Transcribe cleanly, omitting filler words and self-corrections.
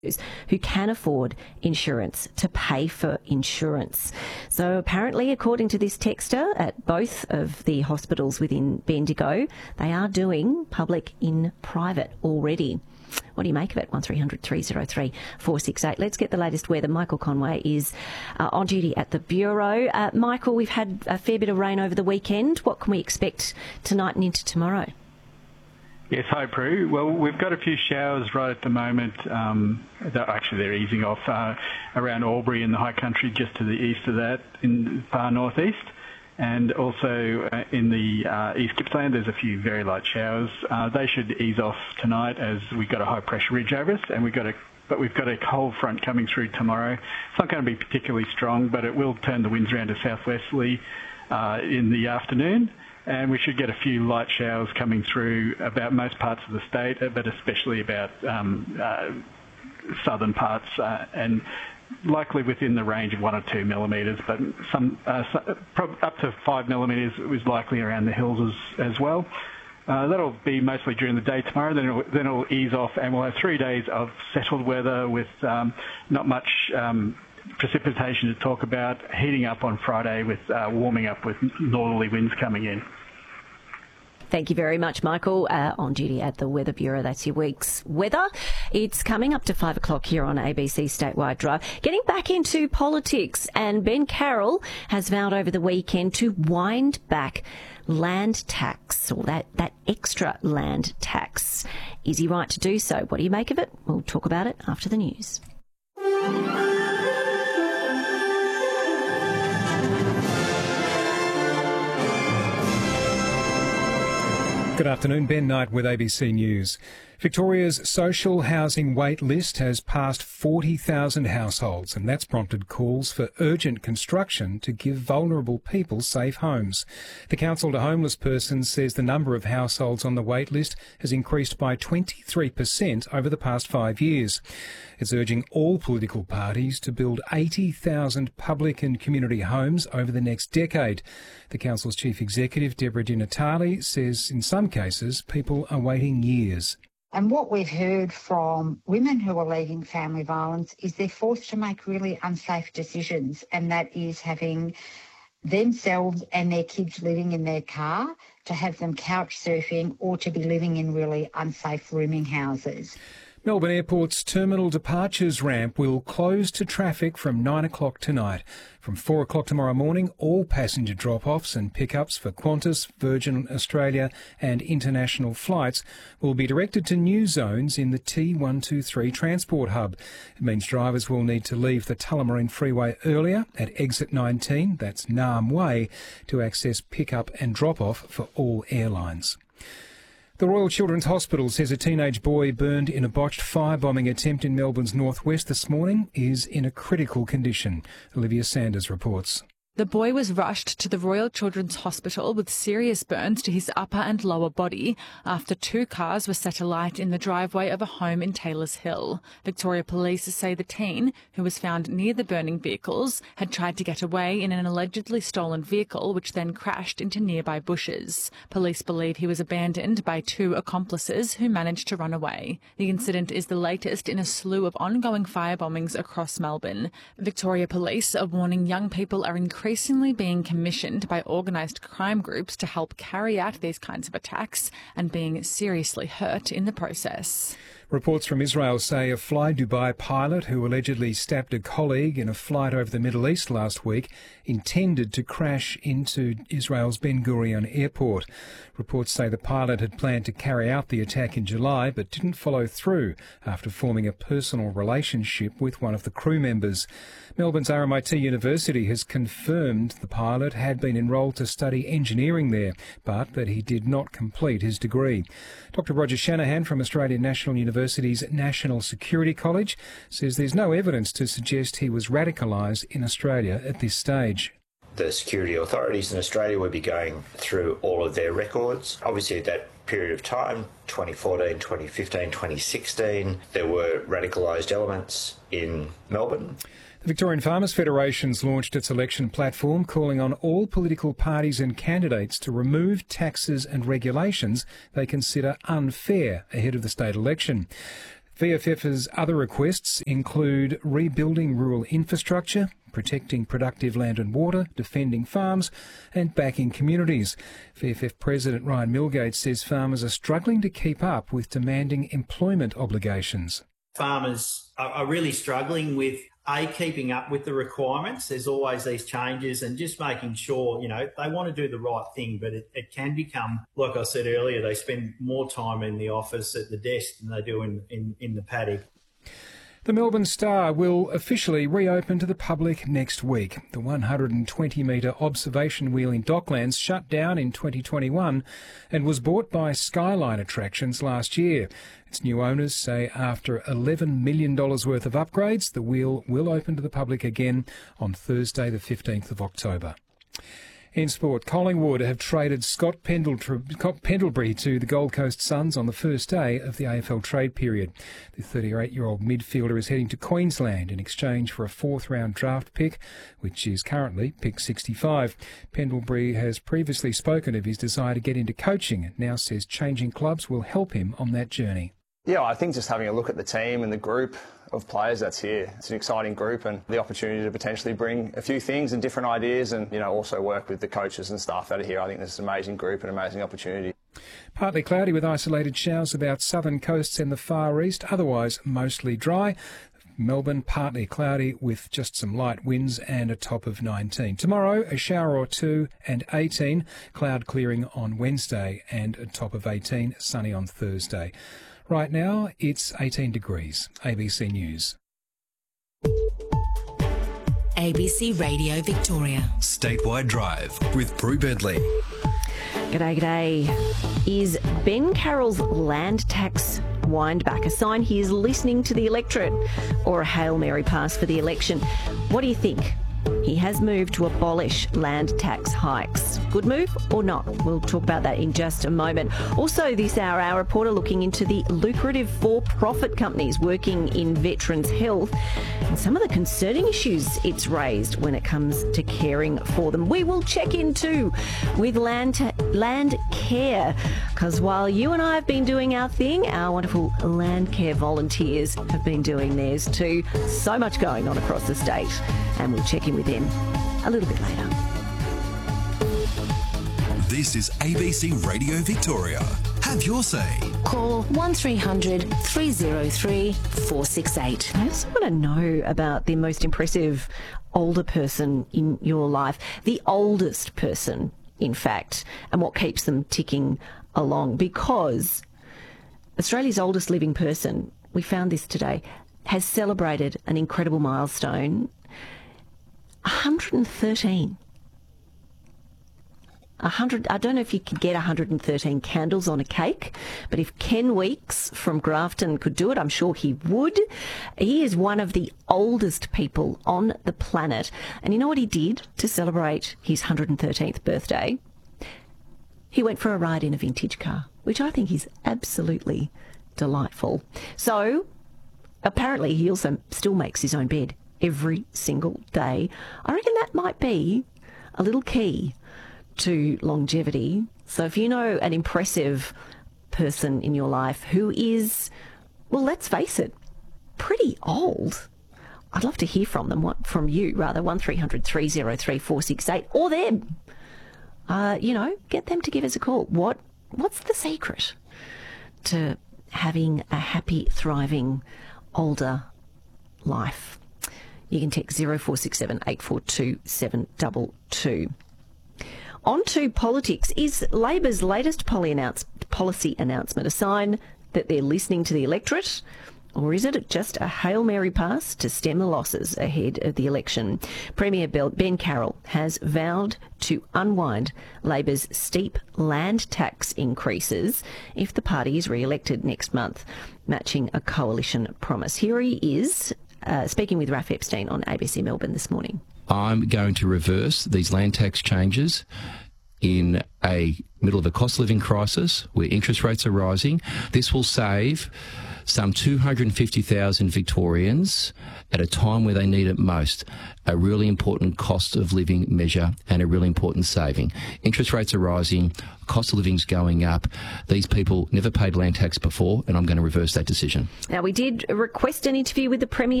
who can afford insurance to pay for insurance. So apparently, according to this texter, at both of the hospitals within Bendigo, they are doing public in private already. What do you make of it? 1300 303 468. Let's get the latest weather. Michael Conway is on duty at the Bureau. Michael, we've had a fair bit of rain over the weekend. What can we expect tonight and into tomorrow? Yes, hi Prue. Well, we've got a few showers right at the moment. They're easing off around Albury in the high country, just to the east of that, in the far northeast. And also in the East Gippsland, there's a few very light showers. They should ease off tonight as we've got a high pressure ridge over us, and we've got a cold front coming through tomorrow. It's not going to be particularly strong, but it will turn the winds around to southwesterly in the afternoon. And we should get a few light showers coming through about most parts of the state, but especially about southern parts, and likely within the range of 1 or 2 millimetres, but some up to 5 millimetres is likely around the hills as well. That'll be mostly during the day tomorrow, then it'll ease off, and we'll have 3 days of settled weather with not much precipitation to talk about, heating up on Friday with warming up with northerly winds coming in. Thank you very much, Michael. On duty at the Weather Bureau, that's your week's weather. It's coming up to 5 o'clock here on ABC Statewide Drive. Getting back into politics, and Ben Carroll has vowed over the weekend to wind back land tax, or that extra land tax. Is he right to do so? What do you make of it? We'll talk about it after the news. Good afternoon, Ben Knight with ABC News. Victoria's social housing wait list has passed 40,000 households, and that's prompted calls for urgent construction to give vulnerable people safe homes. The Council to Homeless Persons says the number of households on the wait list has increased by 23% over the past 5 years. It's urging all political parties to build 80,000 public and community homes over the next decade. The Council's Chief Executive, Deborah Di Natale, says in some cases people are waiting years. And what we've heard from women who are leaving family violence is they're forced to make really unsafe decisions, and that is having themselves and their kids living in their car, to have them couch surfing, or to be living in really unsafe rooming houses. Melbourne Airport's terminal departures ramp will close to traffic from 9 o'clock tonight. From 4 o'clock tomorrow morning, all passenger drop-offs and pickups for Qantas, Virgin Australia and international flights will be directed to new zones in the T123 transport hub. It means drivers will need to leave the Tullamarine Freeway earlier at exit 19, that's Narm Way, to access pickup and drop-off for all airlines. The Royal Children's Hospital says a teenage boy burned in a botched firebombing attempt in Melbourne's northwest this morning is in a critical condition. Olivia Sanders reports. The boy was rushed to the Royal Children's Hospital with serious burns to his upper and lower body after 2 cars were set alight in the driveway of a home in Taylors Hill. Victoria Police say the teen, who was found near the burning vehicles, had tried to get away in an allegedly stolen vehicle which then crashed into nearby bushes. Police believe he was abandoned by 2 accomplices who managed to run away. The incident is the latest in a slew of ongoing firebombings across Melbourne. Victoria Police are warning young people are increasingly being commissioned by organised crime groups to help carry out these kinds of attacks and being seriously hurt in the process. Reports from Israel say a Fly Dubai pilot who allegedly stabbed a colleague in a flight over the Middle East last week intended to crash into Israel's Ben Gurion airport. Reports say the pilot had planned to carry out the attack in July but didn't follow through after forming a personal relationship with one of the crew members. Melbourne's RMIT University has confirmed the pilot had been enrolled to study engineering there, but that he did not complete his degree. Dr. Roger Shanahan from Australian National University's National Security College says there's no evidence to suggest he was radicalised in Australia at this stage. The security authorities in Australia will be going through all of their records. Obviously, at that period of time, 2014, 2015, 2016, there were radicalised elements in Melbourne. The Victorian Farmers Federation's launched its election platform calling on all political parties and candidates to remove taxes and regulations they consider unfair ahead of the state election. VFF's other requests include rebuilding rural infrastructure, protecting productive land and water, defending farms and backing communities. VFF President Ryan Milgate says farmers are struggling to keep up with demanding employment obligations. Farmers are really struggling with keeping up with the requirements. There's always these changes and just making sure, they want to do the right thing, but it can become, like I said earlier, they spend more time in the office at the desk than they do in the paddock. The Melbourne Star will officially reopen to the public next week. The 120-metre observation wheel in Docklands shut down in 2021 and was bought by Skyline Attractions last year. Its new owners say after $11 million worth of upgrades, the wheel will open to the public again on Thursday the 15th of October. In sport, Collingwood have traded Scott Pendlebury to the Gold Coast Suns on the first day of the AFL trade period. The 38-year-old midfielder is heading to Queensland in exchange for a fourth-round draft pick, which is currently pick 65. Pendlebury has previously spoken of his desire to get into coaching and now says changing clubs will help him on that journey. Yeah, I think just having a look at the team and the group of players that's here, it's an exciting group and the opportunity to potentially bring a few things and different ideas and, also work with the coaches and staff that are here. I think this is an amazing group and an amazing opportunity. Partly cloudy with isolated showers about southern coasts and the far east, otherwise mostly dry. Melbourne, partly cloudy with just some light winds and a top of 19. Tomorrow, a shower or two and 18. Cloud clearing on Wednesday and a top of 18. Sunny on Thursday. Right now, it's 18 degrees. ABC News. ABC Radio Victoria. Statewide Drive with Prue Bedley. G'day. Is Ben Carroll's land tax windback a sign he is listening to the electorate or a Hail Mary pass for the election? What do you think? He has moved to abolish land tax hikes. Good move or not? We'll talk about that in just a moment. Also this hour, our reporter looking into the lucrative for-profit companies working in veterans' health and some of the concerning issues it's raised when it comes to caring for them. We will check in too with land care, because while you and I have been doing our thing, our wonderful land care volunteers have been doing theirs too. So much going on across the state, and we'll check in with them a little bit later. This is ABC Radio Victoria. Have your say. Call 1300 303 468. I also want to know about the most impressive older person in your life, the oldest person, in fact, and what keeps them ticking along, because Australia's oldest living person, we found this today, has celebrated an incredible milestone. 113. I don't know if you could get 113 candles on a cake, but if Ken Weeks from Grafton could do it, I'm sure he would. He is one of the oldest people on the planet. And you know what he did to celebrate his 113th birthday? He went for a ride in a vintage car, which I think is absolutely delightful. So apparently he also still makes his own bed every single day. I reckon that might be a little key to longevity. So if you know an impressive person in your life who is, well, let's face it, pretty old, I'd love to hear from them, from you rather, 1300 303 468, or them. Get them to give us a call. What's the secret to having a happy, thriving, older life? You can text 0467 842 722. On to politics. Is Labor's latest policy announcement a sign that they're listening to the electorate, or is it just a Hail Mary pass to stem the losses ahead of the election? Premier Ben Carroll has vowed to unwind Labor's steep land tax increases if the party is re-elected next month, matching a coalition promise. Here he is speaking with Raph Epstein on ABC Melbourne this morning. I'm going to reverse these land tax changes in a middle of a cost of living crisis where interest rates are rising. This will save some 250,000 Victorians at a time where they need it most. A really important cost of living measure and a really important saving. Interest rates are rising, cost of living's going up. These people never paid land tax before, and I'm going to reverse that decision. Now, we did request an interview with the Premier